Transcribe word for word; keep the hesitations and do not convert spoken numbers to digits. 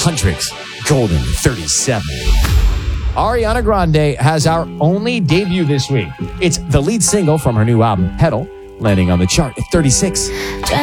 Hundred's Golden thirty-seven. Ariana Grande has our only debut this week. It's the lead single from her new album, Pedal, landing on the chart at thirty-six.